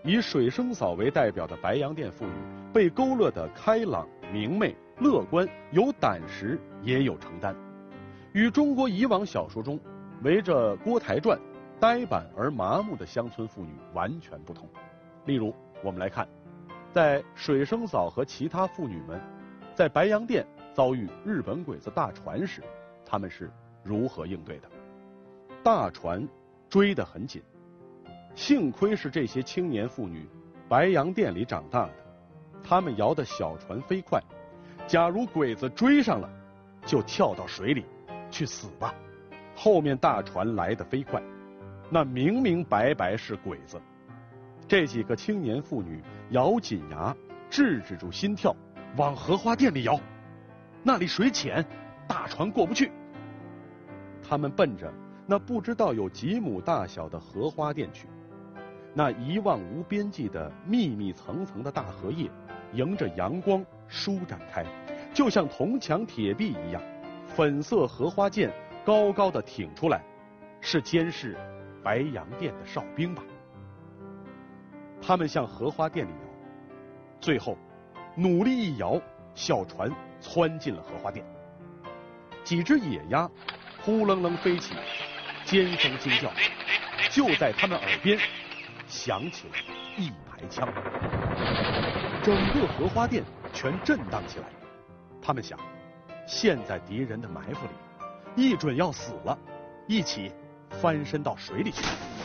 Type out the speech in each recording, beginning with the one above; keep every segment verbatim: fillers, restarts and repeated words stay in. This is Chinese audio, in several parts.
以水生嫂为代表的白洋淀妇女被勾勒得开朗、明媚、乐观，有胆识，也有承担。与中国以往小说中围着锅台转、呆板而麻木的乡村妇女完全不同。例如，我们来看，在水生嫂和其他妇女们在白洋淀遭遇日本鬼子大船时，他们是如何应对的。大船追得很紧，幸亏是这些青年妇女白洋淀里长大的，她们摇的小船飞快，假如鬼子追上了，就跳到水里去死吧。后面大船来得飞快，那明明白白是鬼子。这几个青年妇女咬紧牙，制止住心跳，往荷花店里摇，那里水浅，大船过不去。他们奔着那不知道有几亩大小的荷花店去，那一望无边际的密密层层的大荷叶，迎着阳光舒展开，就像铜墙铁壁一样。粉色荷花剑高高的挺出来，是监视白洋淀的哨兵吧？他们向荷花店里摇，最后努力一摇，小船窜进了荷花店。几只野鸭呼棱棱飞起，尖声惊叫，就在他们耳边响起了一排枪，整个荷花店全震荡起来。他们想，现在敌人的埋伏里，一准要死了，一起翻身到水里去。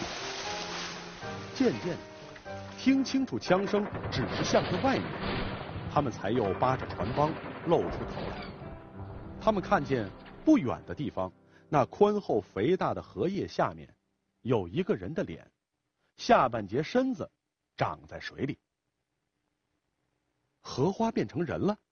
渐渐听清楚枪声只是向着外面，他们才又扒着船帮露出头来。他们看见不远的地方，那宽厚肥大的荷叶下面有一个人的脸，下半截身子长在水里。荷花变成人了？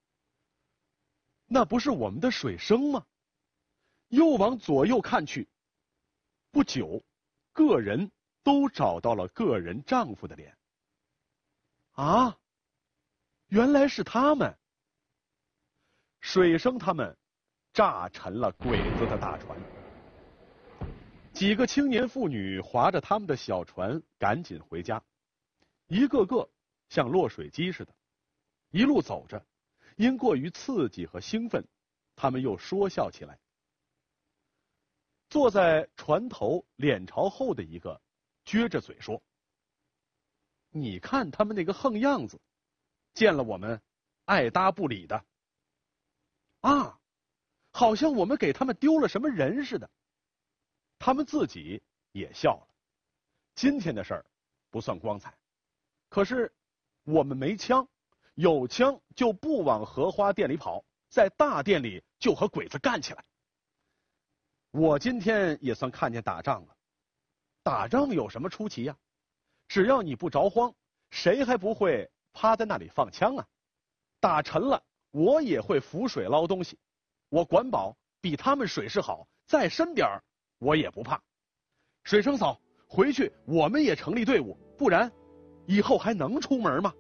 那不是我们的水生吗？又往左右看去，不久，个人都找到了个人丈夫的脸。啊，原来是他们！水生他们炸沉了鬼子的大船。几个青年妇女划着他们的小船赶紧回家，一个个像落水鸡似的。一路走着，因过于刺激和兴奋，他们又说笑起来。坐在船头脸朝后的一个撅着嘴说：“你看他们那个横样子，见了我们爱搭不理的。啊，好像我们给他们丢了什么人似的。”他们自己也笑了。今天的事儿不算光彩，可是我们没枪，有枪就不往荷花店里跑，在大店里就和鬼子干起来。我今天也算看见打仗了。打仗有什么出奇呀？只要你不着慌，谁还不会趴在那里放枪啊？打沉了，我也会浮水捞东西。我管保比他们水势好，再深点儿我也不怕。水生嫂，回去我们也成立队伍，不然以后还能出门吗？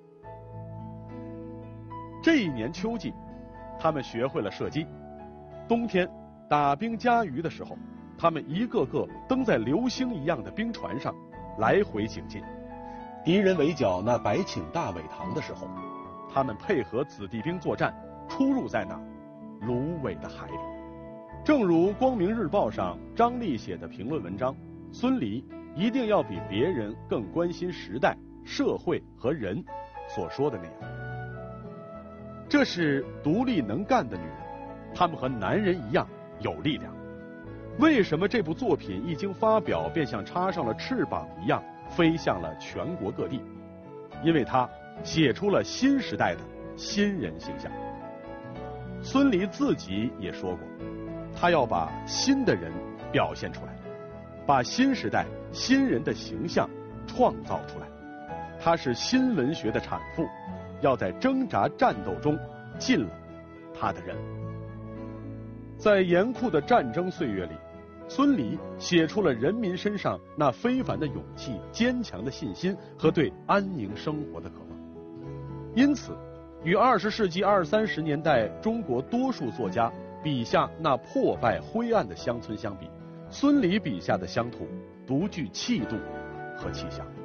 这一年秋季，他们学会了射击。冬天打冰加鱼的时候，他们一个个登在流星一样的冰船上，来回行进。敌人围剿那白寝大苇塘的时候，他们配合子弟兵作战，出入在那芦苇的海里。正如《光明日报》上张力写的评论文章，孙犁一定要比别人更关心时代、社会和人所说的那样。这是独立能干的女人，她们和男人一样有力量。为什么这部作品一经发表便像插上了翅膀一样飞向了全国各地？因为它写出了新时代的新人形象。孙犁自己也说过，他要把新的人表现出来，把新时代新人的形象创造出来。他是新文学的产妇，要在挣扎战斗中尽了他的任务。在严酷的战争岁月里，孙犁写出了人民身上那非凡的勇气、坚强的信心和对安宁生活的渴望。因此，与二十世纪二三十年代中国多数作家笔下那破败灰暗的乡村相比，孙犁笔下的乡土独具气度和气象。